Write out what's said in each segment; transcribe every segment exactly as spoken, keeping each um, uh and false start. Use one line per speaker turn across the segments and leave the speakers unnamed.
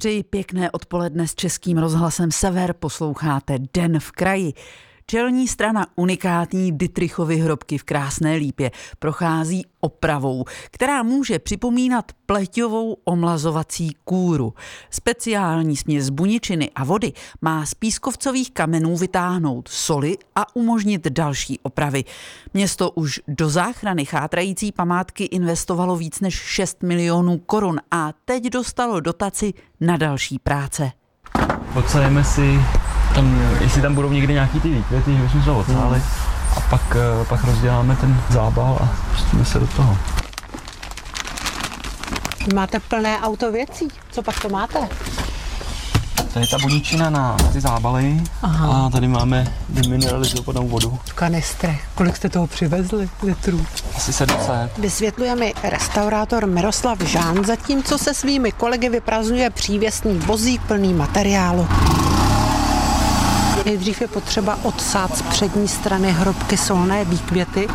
Přeji pěkné odpoledne s Českým rozhlasem Sever, posloucháte Den v kraji. Čelní strana unikátní Dittrichovy hrobky v Krásné Lípě prochází opravou, která může připomínat pleťovou omlazovací kůru. Speciální směs buničiny a vody má z pískovcových kamenů vytáhnout soli a umožnit další opravy. Město už do záchrany chátrající památky investovalo víc než šest milionů korun a teď dostalo dotaci na další práce.
Ocelujeme si, tam, jestli tam budou někdy nějaký ty výkvěty, že bychom to ocáli a pak, pak rozděláme ten zábal a pustíme se do toho.
Máte plné auto věcí, co pak to máte?
Tady je ta buničina na ty zábaly. Aha. A tady máme demineralizovanou vodu.
V kanistre. Kolik jste toho přivezli litrů?
Asi sedm set.
Vysvětluje mi restaurátor Miroslav Žán, zatímco se svými kolegy vyprazdňuje přívěsný vozík plný materiálu. Nejdřív je potřeba odsát z přední strany hrobky solné výkvěty.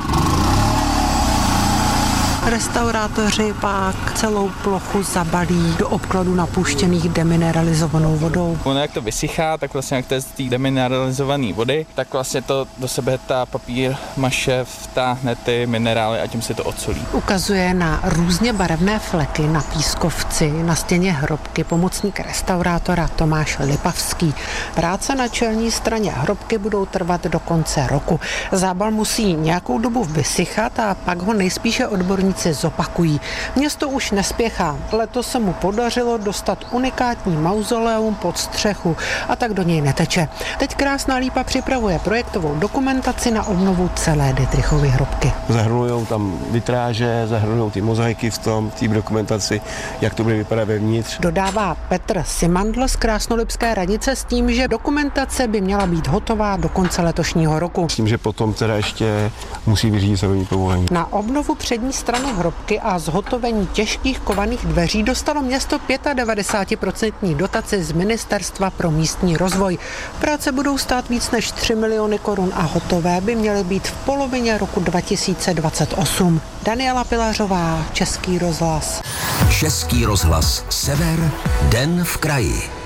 Restaurátoři pak celou plochu zabalí do obkladu napuštěných demineralizovanou vodou.
Ono jak to vysychá, tak vlastně jak to je z té demineralizované vody, tak vlastně to do sebe ta papír maše vtáhne ty minerály a tím se to odsolí.
Ukazuje na různě barevné fleky na pískovci na stěně hrobky pomocník restaurátora Tomáš Lipavský. Práce na čelní straně hrobky budou trvat do konce roku. Zábal musí nějakou dobu vysychat a pak ho nejspíše odborníci zopakují. Město už nespěchá. Letos se mu podařilo dostat unikátní mauzoleum pod střechu a tak do něj neteče. Teď Krásná Lípa připravuje projektovou dokumentaci na obnovu celé Dittrichovy hrobky.
Zahrnujou tam vitráže, zahrnujou ty mozaiky v tom, v té dokumentaci, jak to bude vypadat vevnitř.
Dodává Petr Simandl z Krásnolipské radnice s tím, že dokumentace by měla být hotová do konce letošního roku.
S tím, že potom teda ještě musí vyřídit stavební povolení.
Na obnovu přední strany hrobky a zhotovení těžkých kovaných dveří dostalo město devadesát pět procent dotaci z Ministerstva pro místní rozvoj. Práce budou stát víc než tři miliony korun a hotové by měly být v polovině roku dva tisíce dvacet osm. Daniela Pilařová, Český rozhlas.
Český rozhlas Sever, Den v kraji.